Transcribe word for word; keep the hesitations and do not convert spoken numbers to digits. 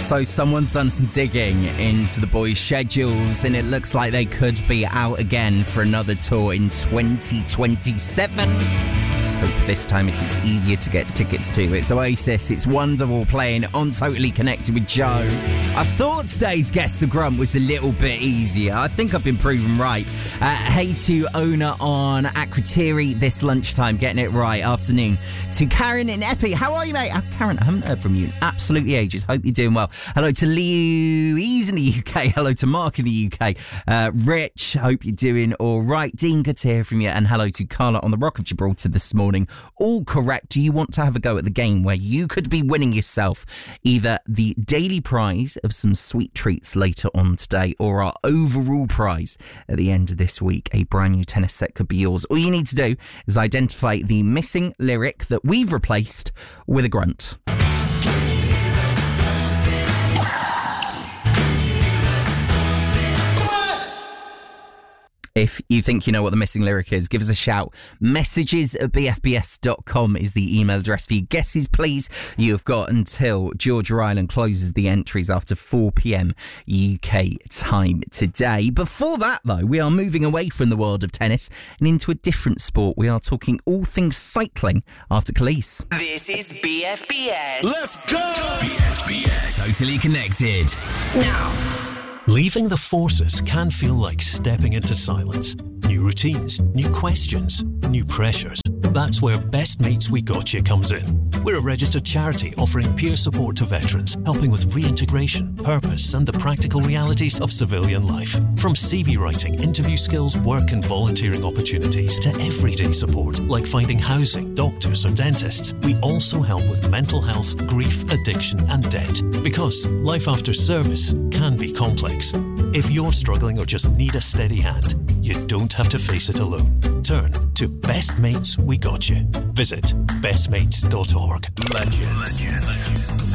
So someone's done some digging into the boys' schedules, and it looks like they could be out again for another tour in twenty twenty-seven. Let's hope this time it is easier to get tickets to. It's Oasis, it's Wonderwall playing on Totally Connected with Joe. I thought today's Guess the Grunt was a little bit easier. I think I've been proven right. Uh, hey to Ona on Akrotiri this lunchtime, getting it right. Afternoon to Karen in Epi. How are you, mate? Uh, Karen, I haven't heard from you in absolutely ages. Hope you're doing well. Hello to Louise in the U K. Hello to Mark in the U K. Uh, Rich, hope you're doing all right. Dean, good to hear from you. And hello to Carla on the Rock of Gibraltar this morning. All correct. Do you want to have a go at the game where you could be winning yourself either the daily prize of some sweet treats later on today or our overall prize at the end of this week? A brand new tennis set could be yours. All you need to do is identify the missing lyric that we've replaced with a grunt. If you think you know what the missing lyric is, give us a shout. Messages at b f b s dot com is the email address for your guesses, please. You've got until Georgia Island closes the entries after four p.m. U K time today. Before that, though, we are moving away from the world of tennis and into a different sport. We are talking all things cycling after Khalees. This is B F B S. Let's go! B F B S. Totally Connected. Now. Leaving the forces can feel like stepping into silence. New routines, new questions, new pressures. That's where Best Mates We Got You comes in. We're a registered charity offering peer support to veterans, helping with reintegration, purpose and the practical realities of civilian life. From C V writing, interview skills, work and volunteering opportunities to everyday support like finding housing, doctors or dentists. We also help with mental health, grief, addiction and debt. Because life after service can be complex. If you're struggling or just need a steady hand, you don't have to face it alone. Turn to Best Mates We Got You. Visit best mates dot org. Legends. Legends.